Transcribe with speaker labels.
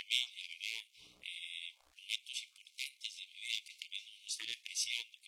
Speaker 1: familia, ¿verdad? Momentos importantes de mi vida que tal vez no se le apreciando